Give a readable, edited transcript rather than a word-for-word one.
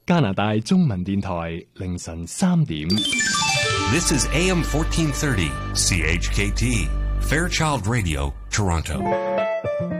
加拿大中文電台凌晨3點。 This is AM 1430 CHKT Fairchild Radio Toronto.